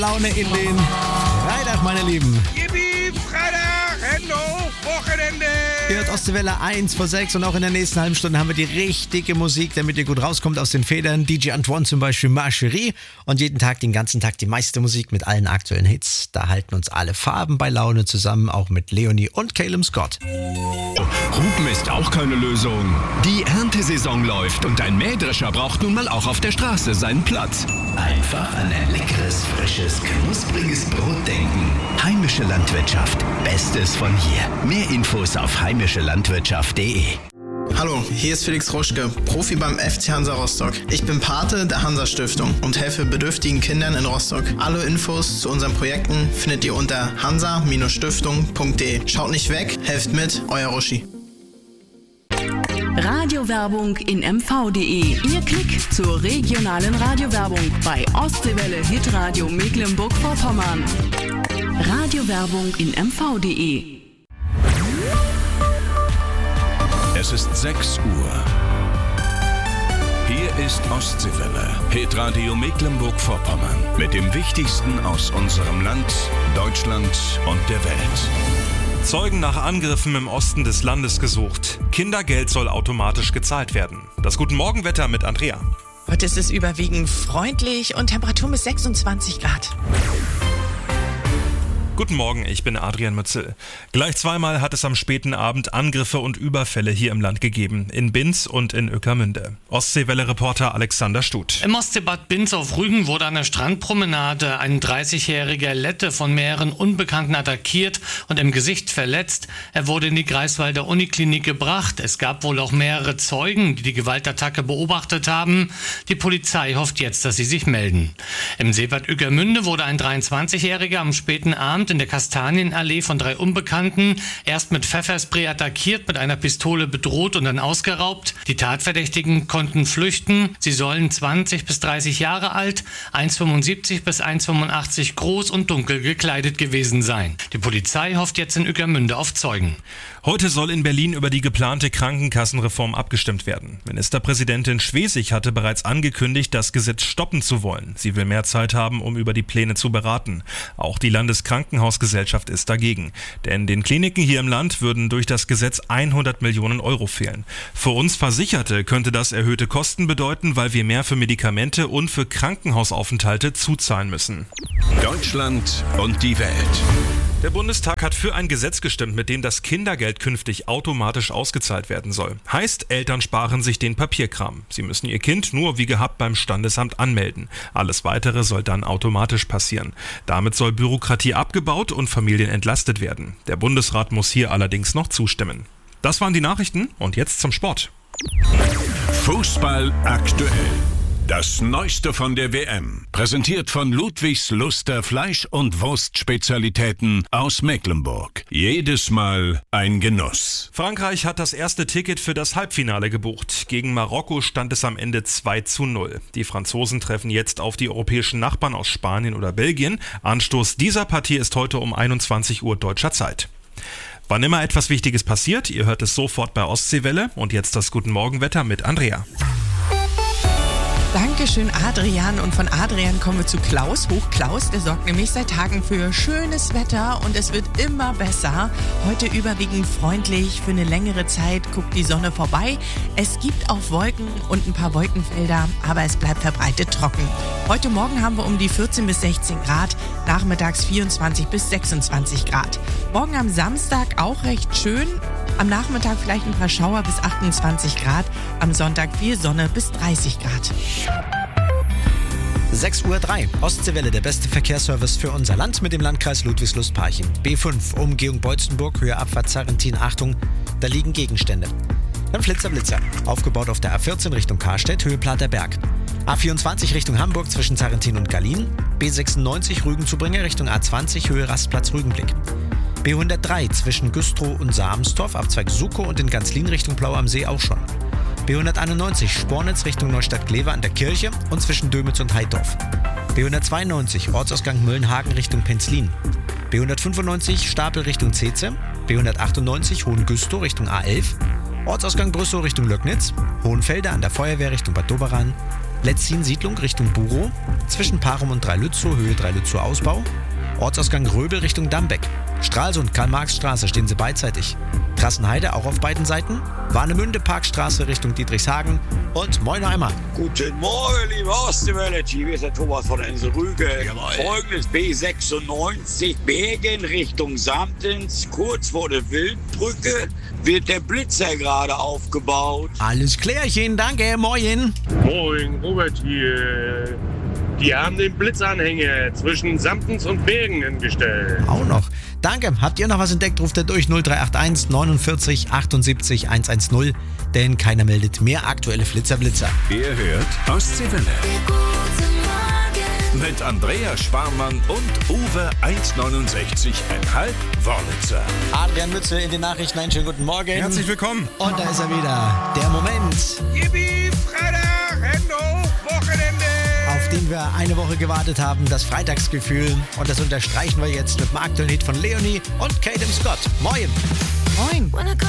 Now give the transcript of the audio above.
Laune in den Freitag, meine Lieben. Yippie, Freitag, Hände hoch, Wochenende. Ihr hört Ostwelle 1 vor 6 und auch in der nächsten halben Stunde haben wir die richtige Musik, damit ihr gut rauskommt aus den Federn. DJ Antoine zum Beispiel, Marcherie. Und jeden Tag, den ganzen Tag die meiste Musik mit allen aktuellen Hits. Da halten uns alle Farben bei Laune zusammen, auch mit Leonie und Caleb Scott. Hupen ist auch keine Lösung. Die Erntesaison läuft und ein Mähdrescher braucht nun mal auch auf der Straße seinen Platz. Einfach an ein leckeres, frisches, knuspriges Brot denken. Heimische Landwirtschaft. Bestes von hier. Mehr Infos auf heimischelandwirtschaft.de. Hallo, hier ist Felix Ruschke, Profi beim FC Hansa Rostock. Ich bin Pate der Hansa Stiftung und helfe bedürftigen Kindern in Rostock. Alle Infos zu unseren Projekten findet ihr unter hansa-stiftung.de. Schaut nicht weg, helft mit, euer Ruschi. Radiowerbung in mv.de. Ihr Klick zur regionalen Radiowerbung bei Ostseewelle Hitradio Mecklenburg-Vorpommern. Radiowerbung in mv.de. Es ist 6 Uhr. Hier ist Ostseewelle, Hitradio Mecklenburg-Vorpommern. Mit dem Wichtigsten aus unserem Land, Deutschland und der Welt. Zeugen nach Angriffen im Osten des Landes gesucht. Kindergeld soll automatisch gezahlt werden. Das Guten-Morgen-Wetter mit Andrea. Heute ist es überwiegend freundlich und Temperatur bis 26 Grad. Guten Morgen, ich bin Adrian Mützel. Gleich zweimal hat es am späten Abend Angriffe und Überfälle hier im Land gegeben. In Binz und in Ueckermünde. Ostseewelle-Reporter Alexander Stut. Im Ostseebad Binz auf Rügen wurde an der Strandpromenade ein 30-jähriger Lette von mehreren Unbekannten attackiert und im Gesicht verletzt. Er wurde in die Greifswalder Uniklinik gebracht. Es gab wohl auch mehrere Zeugen, die die Gewaltattacke beobachtet haben. Die Polizei hofft jetzt, dass sie sich melden. Im Seebad Ueckermünde wurde ein 23-jähriger am späten Abend in der Kastanienallee von 3 Unbekannten erst mit Pfefferspray attackiert, mit einer Pistole bedroht und dann ausgeraubt. Die Tatverdächtigen konnten flüchten. Sie sollen 20 bis 30 Jahre alt, 1,75 bis 1,85 groß und dunkel gekleidet gewesen sein. Die Polizei hofft jetzt in Ueckermünde auf Zeugen. Heute soll in Berlin über die geplante Krankenkassenreform abgestimmt werden. Ministerpräsidentin Schwesig hatte bereits angekündigt, das Gesetz stoppen zu wollen. Sie will mehr Zeit haben, um über die Pläne zu beraten. Auch die Landeskrankenhausgesellschaft ist dagegen. Denn den Kliniken hier im Land würden durch das Gesetz 100 Millionen Euro fehlen. Für uns Versicherte könnte das erhöhte Kosten bedeuten, weil wir mehr für Medikamente und für Krankenhausaufenthalte zuzahlen müssen. Deutschland und die Welt. Der Bundestag hat für ein Gesetz gestimmt, mit dem das Kindergeld künftig automatisch ausgezahlt werden soll. Heißt, Eltern sparen sich den Papierkram. Sie müssen ihr Kind nur wie gehabt beim Standesamt anmelden. Alles Weitere soll dann automatisch passieren. Damit soll Bürokratie abgebaut und Familien entlastet werden. Der Bundesrat muss hier allerdings noch zustimmen. Das waren die Nachrichten und jetzt zum Sport. Fußball aktuell. Das Neueste von der WM, präsentiert von Ludwigs Luster Fleisch- und Wurstspezialitäten aus Mecklenburg. Jedes Mal ein Genuss. Frankreich hat das erste Ticket für das Halbfinale gebucht. Gegen Marokko stand es am Ende 2:0. Die Franzosen treffen jetzt auf die europäischen Nachbarn aus Spanien oder Belgien. Anstoß dieser Partie ist heute um 21 Uhr deutscher Zeit. Wann immer etwas Wichtiges passiert, ihr hört es sofort bei Ostseewelle. Und jetzt das Guten-Morgen-Wetter mit Andrea. Dankeschön, Adrian. Und von Adrian kommen wir zu Klaus. Klaus, der sorgt nämlich seit Tagen für schönes Wetter und es wird immer besser. Heute überwiegend freundlich. Für eine längere Zeit guckt die Sonne vorbei. Es gibt auch Wolken und ein paar Wolkenfelder, aber es bleibt verbreitet trocken. Heute Morgen haben wir um die 14 bis 16 Grad, nachmittags 24 bis 26 Grad. Morgen am Samstag auch recht schön. Am Nachmittag vielleicht ein paar Schauer bis 28 Grad. Am Sonntag viel Sonne bis 30 Grad. 6:03 Uhr. Ostseewelle, der beste Verkehrsservice für unser Land mit dem Landkreis Ludwigslust-Parchim. B5, Umgehung Beutzenburg, Höhe Abfahrt Sarrentin. Achtung, da liegen Gegenstände. Dann Blitzer. Aufgebaut auf der A14 Richtung Karstedt, Höhe Platerberg. A24 Richtung Hamburg zwischen Sarrentin und Gallien. B96 Rügen-Zubringer Richtung A20, Höhe Rastplatz Rügenblick. B103 zwischen Güstrow und Samenstorf, Abzweig Sukow und in Ganzlin Richtung Plau am See auch schon. B191 Spornitz Richtung Neustadt-Glewe an der Kirche und zwischen Dömitz und Heidorf. B192 Ortsausgang Möllenhagen Richtung Penzlin. B195 Stapel Richtung Zeze. B198 Hohengüstow Richtung A11. Ortsausgang Brüssow Richtung Löcknitz. Hohenfelde an der Feuerwehr Richtung Bad Doberan. Letzin-Siedlung Richtung Burow, zwischen Parum und Dreilützow, Höhe Dreilützow Ausbau. Ortsausgang Röbel Richtung Dambeck. Stralsund, Karl-Marx-Straße stehen sie beidseitig. Trassenheide auch auf beiden Seiten. Warnemünde, Parkstraße Richtung Dietrichshagen. Und Moinheimer. Guten Morgen, liebe Ostwelle. Hier ist der Thomas von Enselrüge. Folgendes B96 Bergen Richtung Samtens. Kurz vor der Wildbrücke wird der Blitzer gerade aufgebaut. Alles klärchen, danke, moin. Moin, Robert hier. Die haben den Blitzanhänger zwischen Samtens und Bergen hingestellt. Auch noch. Danke. Habt ihr noch was entdeckt? Ruft ihr durch 0381 49 78 110. Denn keiner meldet mehr aktuelle Flitzer-Blitzer. Ihr hört Ostseewelle. Mit Andrea Schwarmann und Uwe 169,5 Wörlitzer. Adrian Mützel in den Nachrichten. Einen schönen guten Morgen. Herzlich willkommen. Und da ist er wieder. Der Moment, Yippie, Freitag, Hände hoch, Wochenende. auf den wir eine Woche gewartet haben. Das Freitagsgefühl. Und das unterstreichen wir jetzt mit dem aktuellen Hit von Leonie und Kaden Scott. Moin. Moin.